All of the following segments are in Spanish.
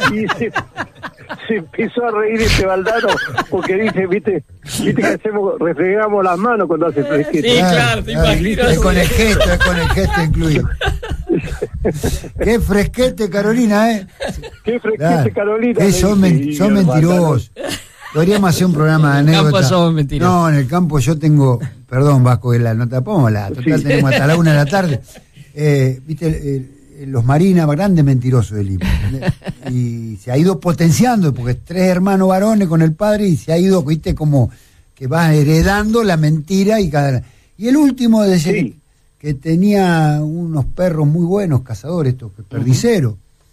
Y se empezó a reír este Valdano porque dice, viste que hacemos, refregamos las manos cuando hace fresquete. Sí, claro, te imaginas. Es con el gesto incluido. Qué fresquete, Carolina, Qué fresquete, Carolina. Son mentirosos. Podríamos hacer un programa de anécdotas. En el campo somos mentirosos. No, en el campo yo tengo, perdón, Vasco, la nota, póngala, total, tenemos hasta la 1 de la tarde. Viste, los Marinas, grandes mentirosos del libro. Y se ha ido potenciando, porque 3 hermanos varones con el padre, y se ha ido, viste, como que va heredando la mentira. Y el último, que tenía unos perros muy buenos, cazadores, estos perdiceros,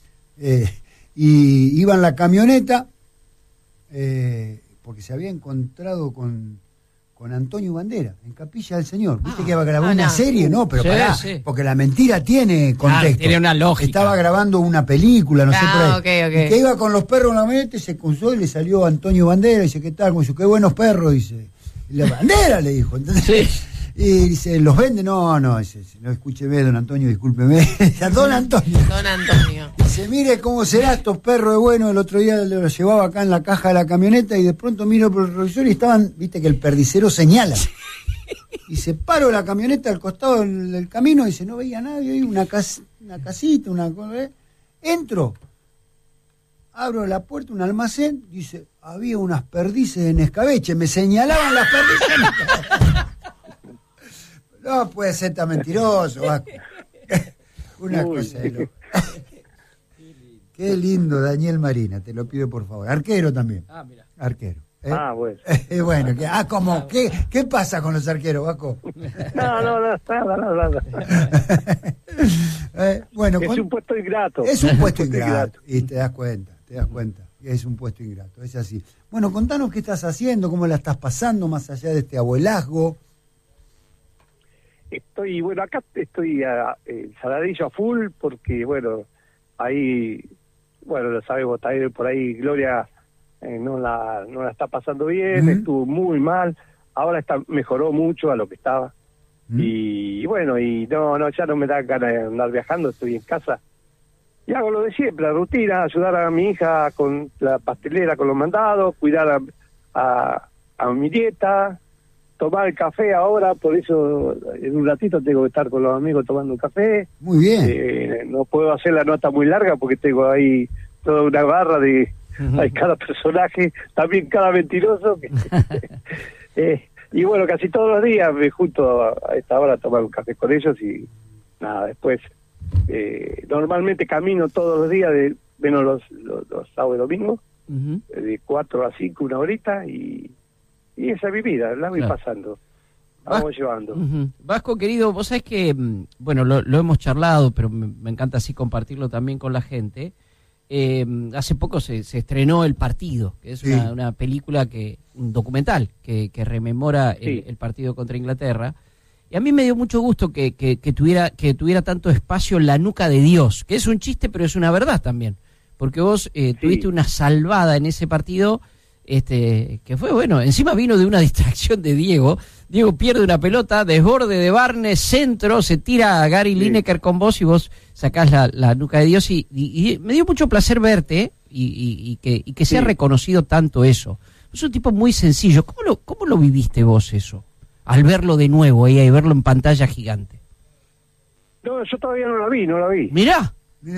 y iba en la camioneta, porque se había encontrado con Antonio Bandera en Capilla del Señor. Viste que iba a grabar una serie, ¿no? Pero porque la mentira tiene contexto. Tiene una lógica. Estaba grabando una película, no sé por ahí. Okay. Y que iba con los perros en la camioneta y se cruzó y le salió Antonio Bandera y dice, ¿qué tal? Dice, qué buenos perros, dice. Y la Bandera le dijo. Entonces, y dice, ¿los vende? No, dice, no, escúcheme, don Antonio, discúlpeme. Don Antonio. Dice, mire cómo será estos perros de bueno. El otro día los llevaba acá en la caja de la camioneta y de pronto miro por el revisor y estaban, viste que el perdicero señala. Y se paró la camioneta al costado del camino y dice, no veía a nadie, hay una casita, una cosa. Entro, abro la puerta, un almacén, dice, había unas perdices en escabeche, me señalaban las perdices. No puede ser tan mentiroso, Vasco. Una cosa de loco. Qué lindo, Daniel Marina, te lo pido por favor. Arquero también. Mira. Arquero. Bueno. Bueno, ¿qué pasa con los arqueros, Vasco? No, nada. Bueno, es un puesto ingrato. Es un puesto ingrato. Y te das cuenta. Es un puesto ingrato, es así. Bueno, contanos qué estás haciendo, cómo la estás pasando más allá de este abuelazgo. Acá estoy saladillo a full porque, ahí, lo sabemos, por ahí Gloria no la está pasando bien, estuvo muy mal, ahora mejoró mucho a lo que estaba. Y ya no me da ganas de andar viajando, estoy en casa. Y hago lo de siempre, la rutina, ayudar a mi hija con la pastelera, con los mandados, cuidar a mi nieta, tomar el café ahora, por eso en un ratito tengo que estar con los amigos tomando un café. Muy bien. No puedo hacer la nota muy larga porque tengo ahí toda una barra de hay cada personaje, también cada mentiroso. Y casi todos los días me junto a esta hora a tomar un café con ellos y nada, después normalmente camino todos los días, menos los sábados y domingos, de 4 a 5, una horita, y esa es mi vida, la voy pasando, vamos llevando. Vasco, querido, vos sabés que, lo hemos charlado, pero me encanta así compartirlo también con la gente. Hace poco se estrenó El Partido, que es una película, un documental que rememora el partido contra Inglaterra. Y a mí me dio mucho gusto que tuviera tanto espacio La Nuca de Dios, que es un chiste, pero es una verdad también. Porque vos tuviste una salvada en ese partido, que fue encima vino de una distracción de Diego. Diego pierde una pelota, desborde de Barnes, centro, se tira a Gary Lineker con vos y vos sacás la Nuca de Dios y me dio mucho placer verte y que sea reconocido tanto eso. Es un tipo muy sencillo. ¿Cómo lo viviste vos eso? Al verlo de nuevo ahí, verlo en pantalla gigante. No, yo todavía no la vi. Mirá.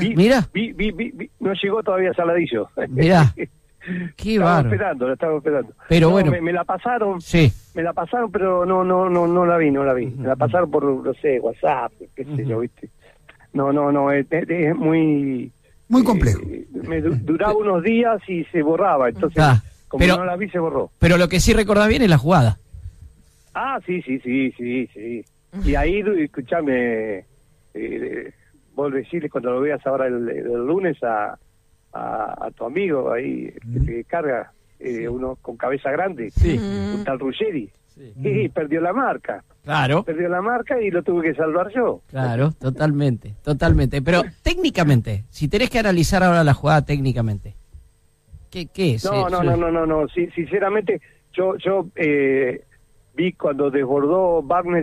No llegó todavía Saladillo. Mirá. Qué bárbaro. La estaba esperando. Pero me la pasaron. Sí. Me la pasaron, pero no la vi. Me la pasaron por, WhatsApp, qué sé yo, ¿viste? No, es muy complejo. Me duraba unos días y se borraba, entonces no la vi, se borró. Pero lo que sí recordás bien es la jugada. Sí. Y ahí, escuchame, vos decirle cuando lo veas ahora el lunes a tu amigo ahí, que te carga, uno con cabeza grande, un tal Ruggeri, y perdió la marca. Claro. Perdió la marca y lo tuve que salvar yo. Claro, totalmente. Pero técnicamente, si tenés que analizar ahora la jugada técnicamente, ¿qué es? No. Sí, sinceramente, yo vi cuando desbordó Barnes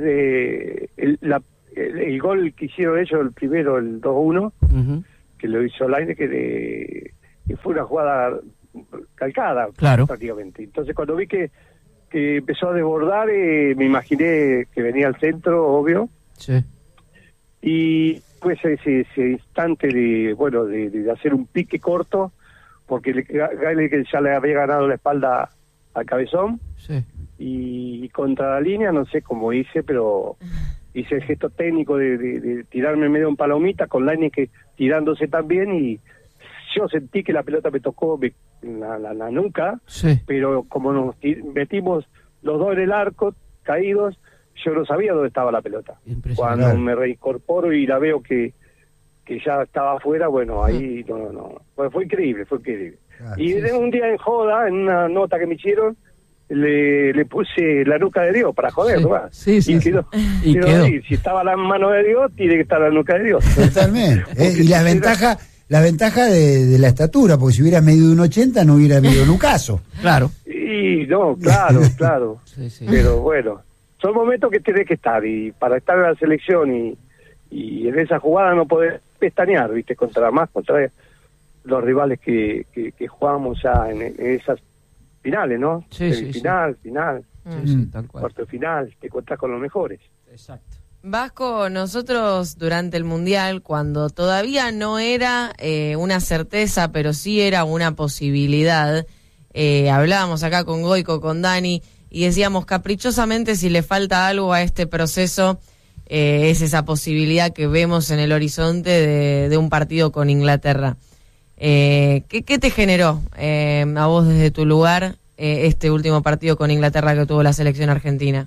el gol que hicieron ellos, el primero, el 2-1, que lo hizo Laine, que y fue una jugada calcada, claro, prácticamente. Entonces cuando vi que empezó a desbordar, me imaginé que venía al centro, obvio, sí, y pues ese instante de hacer un pique corto, porque Gayle ya le había ganado la espalda al cabezón, sí, y contra la línea no sé cómo hice, pero hice el gesto técnico de tirarme en medio de un palomita, con Lainez que tirándose también, y yo sentí que la pelota me tocó la nuca, sí, pero como nos metimos los dos en el arco, caídos, yo no sabía dónde estaba la pelota. Cuando me reincorporo y la veo que ya estaba afuera, bueno, ahí no. Bueno, fue increíble. Claro, y un día en joda, en una nota que me hicieron, le puse la nuca de Dios para joder, ¿no? Sí, y quedó. Ahí. Si estaba la mano de Dios, tiene que estar la nuca de Dios. Totalmente. Y la ventaja de la estatura, porque si hubiera medido 1,80 no hubiera habido nucazo. Claro. Y no, claro. Sí. Pero bueno, son momentos que tenés que estar, y para estar en la selección y en esa jugada no podés pestañear, ¿viste? Contra los rivales que jugamos ya en esas finales, ¿no? Sí. Final, Sí, tal cual. cuarto de final, te encontrás con los mejores. Exacto. Vasco, nosotros durante el Mundial, cuando todavía no era una certeza, pero sí era una posibilidad, hablábamos acá con Goico, con Dani, y decíamos caprichosamente si le falta algo a este proceso, es esa posibilidad que vemos en el horizonte de un partido con Inglaterra. ¿Qué te generó a vos desde tu lugar este último partido con Inglaterra que tuvo la selección argentina?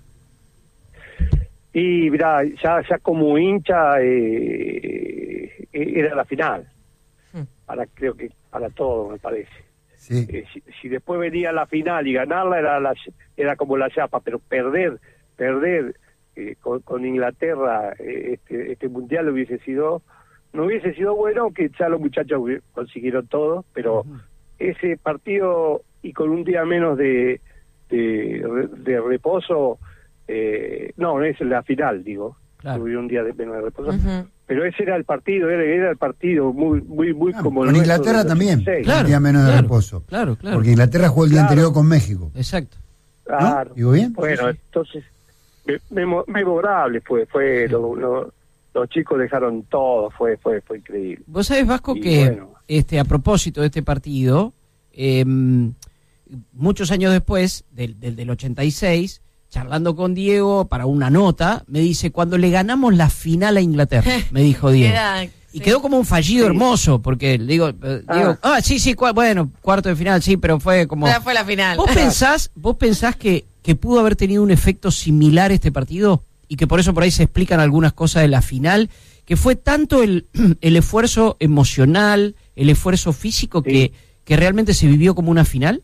Y mirá, ya como hincha era la final, creo que para todos me parece. Sí. Si después venía la final y ganarla era como la chapa, pero perder con Inglaterra este mundial no hubiese sido bueno, aunque ya los muchachos consiguieron todo, pero ese partido y con un día menos de reposo, no es la final, digo, claro. Tuve un día menos de reposo, pero ese era el partido, era el partido muy como con Inglaterra también, claro, un día menos de reposo, claro, porque Inglaterra jugó el día anterior con México. Exacto. Claro. ¿No? ¿Digo bien? Bueno, sí. Entonces memorable fue los chicos dejaron todo, fue increíble. Vos sabés, Vasco, Y que bueno. a propósito de este partido, muchos años después del 86, charlando con Diego para una nota, me dice, cuando le ganamos la final a Inglaterra, me dijo Diego. Y quedó como un fallido hermoso, porque digo, bueno, cuarto de final, sí, pero fue como... Ya fue la final. ¿Vos pensás que pudo haber tenido un efecto similar este partido? Y que por eso por ahí se explican algunas cosas de la final, que fue tanto el esfuerzo emocional, el esfuerzo físico, que realmente se vivió como una final.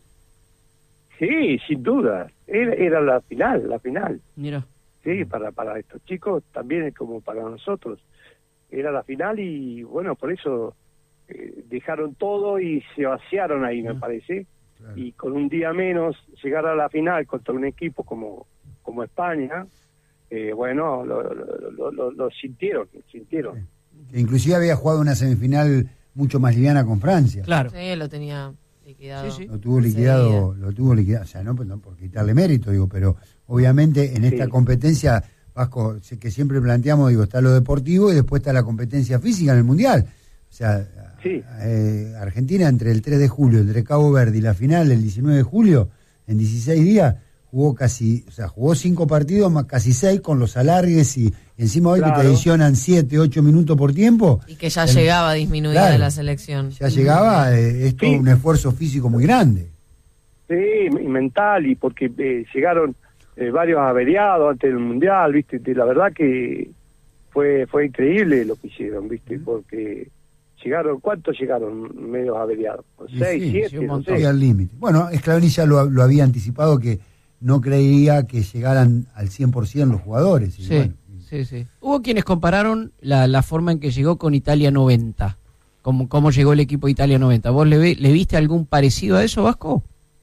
Sí, sin duda, era la final. Mira. Sí, para estos chicos también es como para nosotros. Era la final y bueno, por eso dejaron todo y se vaciaron ahí, me parece. Claro. Y con un día menos llegar a la final contra un equipo como España, bueno, lo sintieron. Que inclusive había jugado una semifinal mucho más liviana con Francia. Claro. Sí, lo tenía liquidado. Sí. Lo tuvo liquidado, o sea, no por quitarle mérito, digo, pero obviamente en esta competencia, Vasco, que siempre planteamos, digo, está lo deportivo y después está la competencia física en el Mundial. O sea, Argentina entre el 3 de julio, entre Cabo Verde y la final el 19 de julio, en 16 días, jugó 5 partidos, más casi 6 con los alargues y encima hoy que te adicionan 7, 8 minutos por tiempo. Y que ya llegaba disminuida de la selección. Ya llegaba, es todo un esfuerzo físico muy grande. Sí, y mental, y porque llegaron varios averiados antes del Mundial, ¿viste? La verdad que fue increíble lo que hicieron, ¿viste? Porque ¿cuántos llegaron medios averiados? 6, 7, un montón. No sé. Al límite. Bueno, Scaloni ya lo había anticipado que no creía que llegaran al 100% los jugadores. Y sí. Hubo quienes compararon la forma en que llegó con Italia 90, cómo llegó el equipo de Italia 90. ¿Vos le viste algún parecido a eso, Vasco?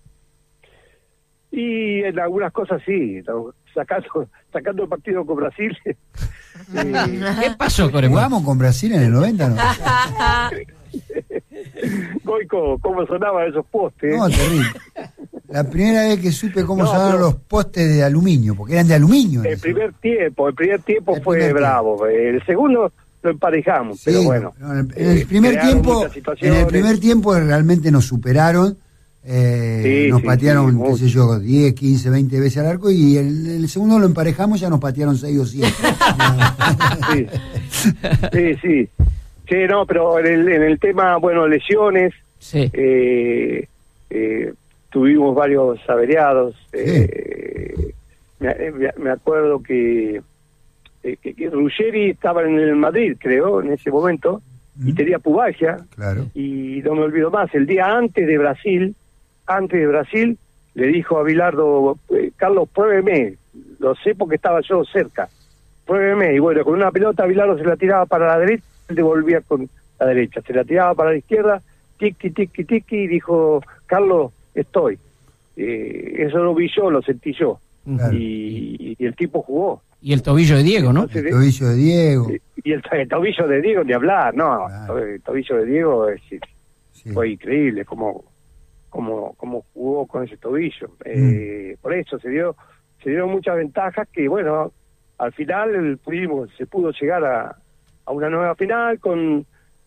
Y en algunas cosas sí, sacando el partido con Brasil. ¿Qué pasó con el ¿Jugamos con Brasil en el 90? ¿No? Goico, ¿cómo sonaban esos postes? No, terrible. La primera vez que supe cómo sonaban los postes de aluminio, porque eran de aluminio. El primer tiempo fue bravo. El segundo lo emparejamos, sí, pero bueno. En el primer tiempo realmente nos superaron. Nos patearon, qué sé yo, 10, 15, 20 veces al arco, y el segundo lo emparejamos, ya nos patearon 6 o 7. Sí, no, pero en el tema, bueno, lesiones, sí. Tuvimos varios averiados. Me acuerdo que Ruggeri estaba en el Madrid, creo, en ese momento, y tenía pubalgia. Claro. Y no me olvido más, el día antes de Brasil, le dijo a Bilardo, Carlos, pruébeme, lo sé porque estaba yo cerca, pruébeme. Y bueno, con una pelota Bilardo se la tiraba para la derecha, él devolvía con la derecha, se la tiraba para la izquierda, tiki, y dijo, Carlos, estoy. Eso lo vi yo, lo sentí yo. Claro. Y el tipo jugó. Y el tobillo de Diego, ¿no? El tobillo de Diego. Y el tobillo de Diego, ni hablar, no. Claro. El tobillo de Diego fue increíble como jugó con ese tobillo. Por eso se dieron muchas ventajas que, bueno, al final se pudo llegar a una nueva final con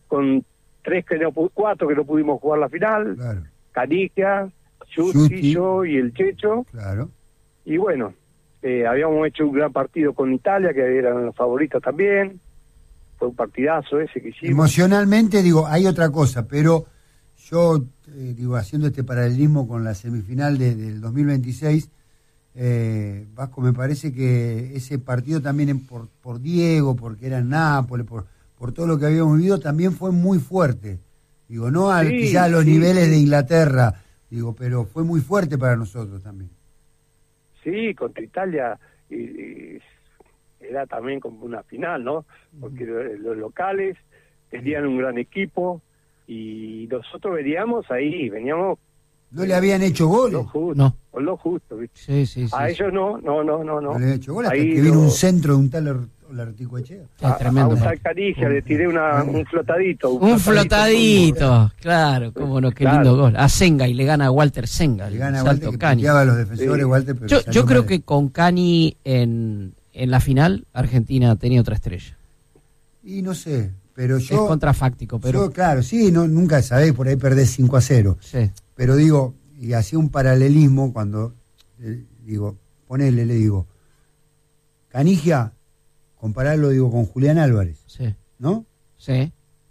4 que no pudimos jugar la final. Claro. Canigia, Justi, yo y el Checho. Claro. Y bueno, habíamos hecho un gran partido con Italia, que eran los favoritos también. Fue un partidazo ese que hicimos. Emocionalmente, hay otra cosa, pero yo, haciendo este paralelismo con la semifinal del 2026, Vasco, me parece que ese partido también por Diego, porque era en Nápoles, por todo lo que habíamos vivido, también fue muy fuerte. Quizá a los niveles de Inglaterra, pero fue muy fuerte para nosotros también. Sí, contra Italia era también como una final, ¿no? Porque los locales tenían un gran equipo y nosotros veníamos. ¿No le habían hecho goles? Con lo justo, ¿viste? Sí. A ellos no. No le habían hecho goles, hasta que vino un centro de un tal Larticoechea. Tremendo. A un tal Canigia le tiré un flotadito. Un flotadito, claro, cómo no, qué lindo gol. A Senga, y le gana a Walter Senga. Le gana a Walter, que pateaba a los defensores, Walter, pero yo creo que con Cani en la final, Argentina tenía otra estrella. Y no sé, pero es contrafáctico, pero... claro, sí, nunca sabés, por ahí perdés 5-0. Sí. Pero y hacía un paralelismo cuando, le digo, Canigia, compararlo, con Julián Álvarez. Sí. ¿No? Sí.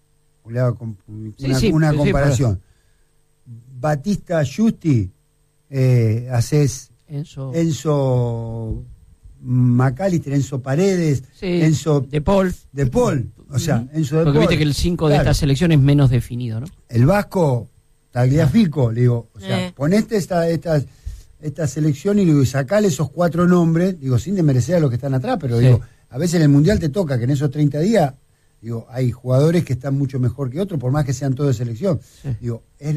Una comparación. Batista Justi, haces Enzo McAllister, Enzo Paredes, Enzo De Paul. O sea, Enzo De Paul. Porque viste que el 5 de esta selección es menos definido, ¿no? El Vasco Tagliafico, ponete esta selección y sacale esos 4 nombres, sin desmerecer a los que están atrás, pero a veces en el Mundial te toca que en esos 30 días, hay jugadores que están mucho mejor que otros, por más que sean todos de selección. Sí.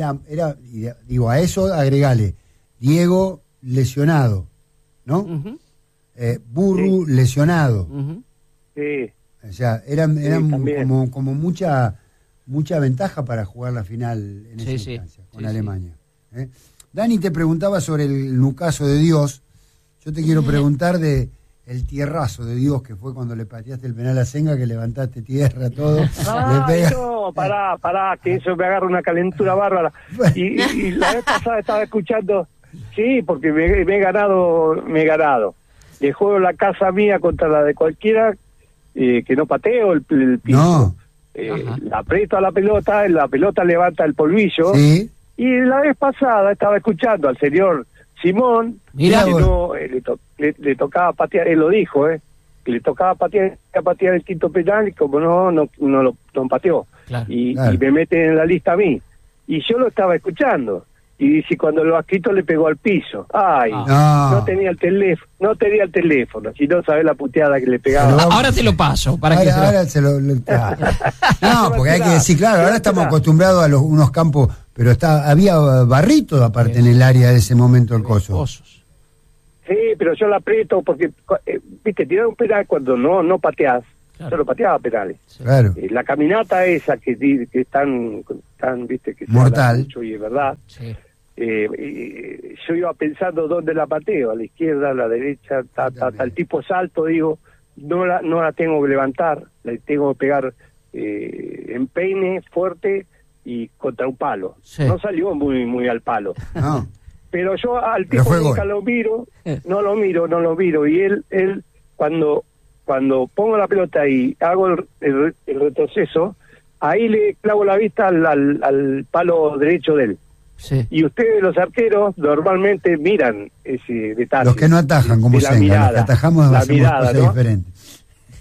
A eso agregale Diego lesionado, ¿no? Burru lesionado. Sí. O sea, eran como mucha ventaja para jugar la final en esa instancia con Alemania. Dani te preguntaba sobre el nucazo de Dios. Yo te quiero preguntar de el tierrazo de Dios que fue cuando le pateaste el penal a Senga, que levantaste tierra, todo. No, pará, que eso me agarra una calentura bárbara. Y la vez pasada estaba escuchando, porque me he ganado. Le juego la casa mía contra la de cualquiera, que no pateo el piso. No. La aprieto a la pelota levanta el polvillo. Sí. Y la vez pasada estaba escuchando al señor Simón, Mirá, que le tocaba patear, él lo dijo, que le tocaba patear el quinto penal, y como no pateó. Claro, y me meten en la lista a mí. Y yo lo estaba escuchando. Y dice, cuando lo asquito le pegó al piso. No tenía el teléfono, si no sabés la puteada que le pegaba. Ahora te lo paso. No, porque hay que decir, claro, ahora estamos acostumbrados a unos campos, pero había barrito aparte en el área de ese momento el coso. Sí, pero yo la aprieto porque, viste, tirar un penal cuando no pateás, Claro. Solo pateaba penales. Claro. La caminata esa que es tan viste, que se Mortal. habla mucho y es verdad. Sí. Yo iba pensando dónde la pateo, a la izquierda, a la derecha, el tipo salto, digo, no la tengo que levantar, la tengo que pegar en peine fuerte y contra un palo. Sí. No salió muy al palo. No. Pero yo al Pero tipo fue nunca gol. lo miro, no lo miro. Y él cuando pongo la pelota y hago el retroceso, ahí le clavo la vista al palo derecho de él. Sí. Y ustedes, los arqueros, normalmente miran ese detalle. Los que no atajan, como de la Senga, los mirada, que atajamos la hacemos mirada, cosas ¿no? diferentes.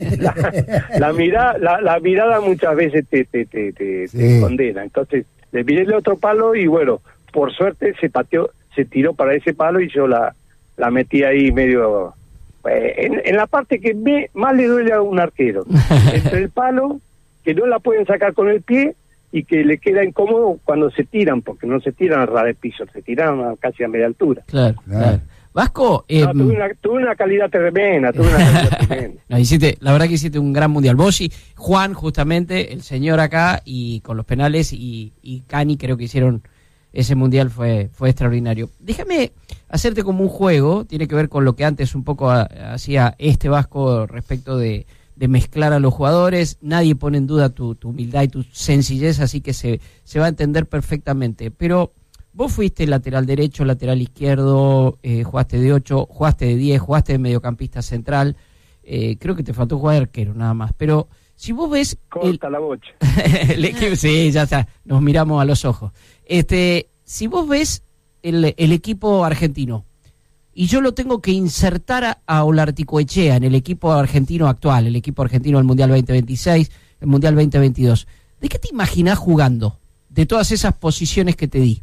La mirada muchas veces te Sí. condena. Entonces, le miré el otro palo y bueno, por suerte se tiró para ese palo y yo la metí ahí medio... en la parte que más le duele a un arquero. Entre el palo, que no la pueden sacar con el pie, y que le queda incómodo cuando se tiran, porque no se tiran a ras de piso, se tiran casi a media altura. Claro. Vasco, No, tuve una calidad tremenda, no, la verdad que hiciste un gran mundial. Vos y Juan, justamente, el señor acá, y con los penales, y Cani creo que hicieron ese mundial, fue extraordinario. Déjame hacerte como un juego, tiene que ver con lo que antes un poco hacía Vasco respecto de mezclar a los jugadores. Nadie pone en duda tu humildad y tu sencillez, así que se va a entender perfectamente. Pero vos fuiste lateral derecho, lateral izquierdo, jugaste de 8, jugaste de 10, jugaste de mediocampista central. Creo que te faltó jugar de arquero, nada más. Pero si vos ves... Corta la bocha. Sí, ya está, nos miramos a los ojos. Si vos ves el equipo argentino, y yo lo tengo que insertar a Olarticoechea en el equipo argentino actual, el equipo argentino del Mundial 2026, el Mundial 2022. ¿De qué te imaginás jugando? De todas esas posiciones que te di.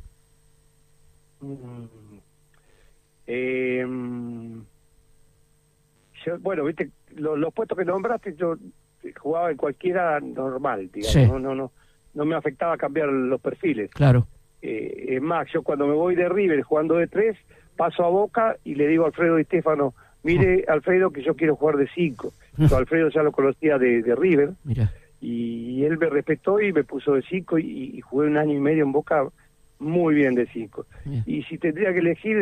Bueno, viste, los puestos que nombraste, yo jugaba en cualquiera normal, digamos. Sí. No me afectaba cambiar los perfiles. Claro. Es más, yo cuando me voy de River jugando de 3, paso a Boca y le digo a Alfredo Di Stéfano, mire Alfredo que yo quiero jugar de 5. Yo Alfredo ya lo conocía de River. Mira. Y él me respetó y me puso de 5 y jugué 1 año y medio en Boca muy bien de 5. Y si tendría que elegir,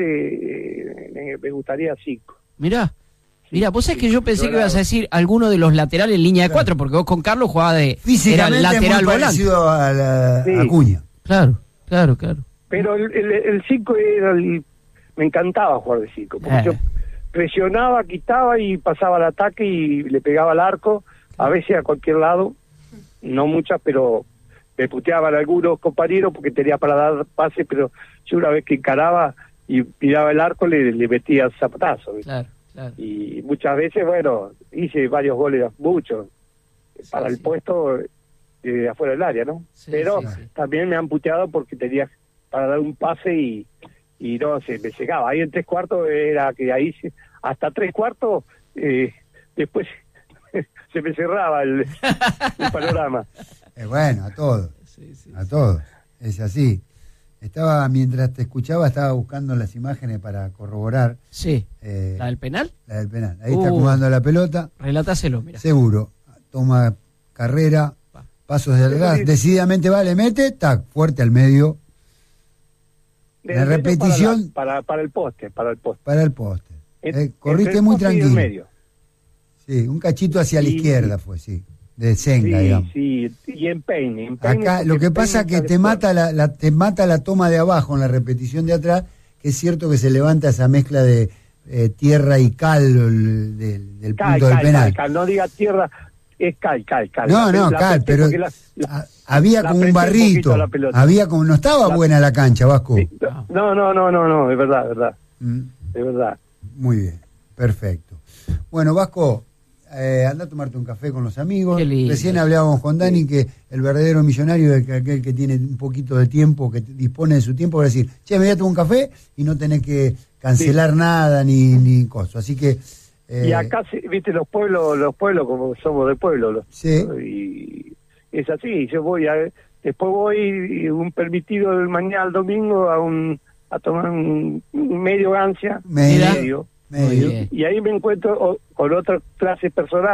me gustaría 5. Mira, vos sabés que yo pensé que ibas a decir alguno de los laterales en línea de 4, porque vos con Carlos jugabas de... Físicamente era lateral muy volante. parecido a Sí. Acuña. Claro. Pero el 5 era me encantaba jugar de 5, porque yo presionaba, quitaba y pasaba al ataque y le pegaba al arco, a veces a cualquier lado, no muchas, pero me puteaban algunos compañeros porque tenía para dar pase, pero yo una vez que encaraba y miraba el arco le metía zapatazo. Claro. Y muchas veces, bueno, hice varios goles, muchos, para el puesto de afuera del área, ¿no? Sí, pero sí. también me han puteado porque tenía para dar un pase y no, se me llegaba. Ahí en 3/4 era que ahí hasta 3/4 después se me cerraba el panorama. Bueno, a todos. A todos. Es así. Mientras te escuchaba, estaba buscando las imágenes para corroborar. Sí. ¿La del penal? La del penal. Ahí está jugando la pelota. Relátáselo, mira. Seguro. Toma carrera, pasos del gas, decididamente va, le mete, tac, fuerte al medio. La repetición para el poste. Para el poste. Corriste entre muy el poste y el tranquilo. medio. Sí, un cachito hacia la izquierda fue, sí. De Senga, digamos. Sí, y en peine. Acá lo que pasa es que te mata la toma de abajo en la repetición de atrás, que es cierto que se levanta esa mezcla de tierra y cal del punto del penal. Cal, no diga tierra, es cal. No, cal, pero había como un barrito, no estaba buena la cancha, Vasco. Sí, no, es verdad. Es verdad. Muy bien, perfecto. Bueno, Vasco, anda a tomarte un café con los amigos. Recién hablábamos con Dani que el verdadero millonario es aquel que tiene un poquito de tiempo, que dispone de su tiempo para decir, che, me voy a tomar un café y no tenés que cancelar nada ni cosas. Así que... y acá, viste, los pueblos como somos de pueblo, sí. Y es así, yo después voy un permitido del mañana al domingo a tomar un medio gancia, medio. Y ahí me encuentro con otra clase de personajes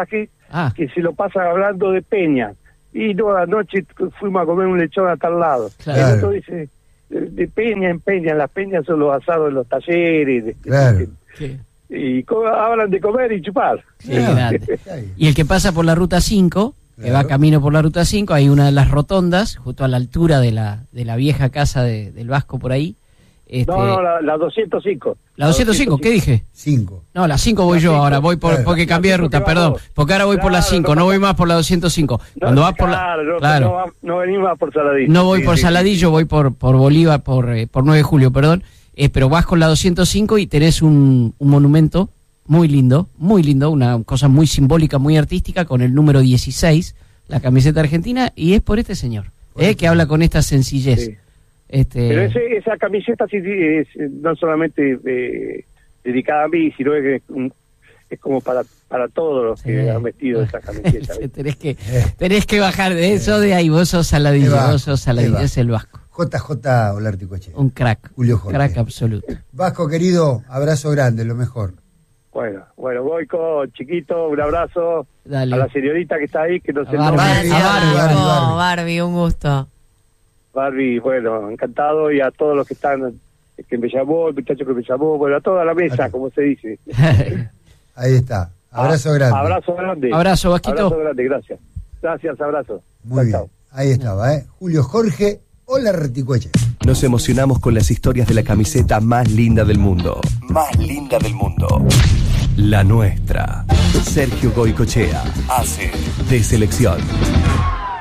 que se lo pasan hablando de Peña. Y no, anoche fuimos a comer un lechón a tal lado. Claro. El otro dice, de Peña en Peña, las peñas son los asados en los talleres. Claro. Y hablan de comer y chupar. Sí, grande. Y el que pasa por la ruta 5, que va camino por la ruta 5, hay una de las rotondas, justo a la altura de la vieja casa del Vasco por ahí. No, la 205. ¿La 205? ¿Qué dije? 5. No, la 5 voy yo ahora, voy porque cambié de ruta, perdón. Porque ahora voy por la 5, no voy más por la 205. Cuando vas por la... Claro, no venimos más por Saladillo. No voy por Saladillo, voy por Bolívar, por 9 de julio, perdón. Pero vas con la 205 y tenés un monumento muy lindo, una cosa muy simbólica, muy artística, con el número 16, la camiseta argentina, y es por este señor, que habla con esta sencillez. Sí. Pero esa camiseta sí es no solamente dedicada a mí, sino que es como para todos los que han vestido esa camiseta. tenés que bajar de eso de ahí, vos sos Saladillo, es el Vasco. JJ Olárticoechea. Un crack. Julio Jorge. Crack absoluto. Vasco, querido, abrazo grande, lo mejor. Bueno, Goico, chiquito, un abrazo. Dale. A la señorita que está ahí, que no se Barbie, un gusto. Barbie, bueno, encantado, y a todos los que están, que me llamó, el muchacho que me llamó, bueno, a toda la mesa, como se dice. Ahí está. Abrazo grande. Abrazo grande. Abrazo, Vasquito. Abrazo grande, gracias. Gracias, abrazo. Muy bien. Chao. Ahí estaba, Julio Jorge Olárticoechea. Nos emocionamos con las historias de la camiseta más linda del mundo. Más linda del mundo. La nuestra. Sergio Goicoechea hace de selección.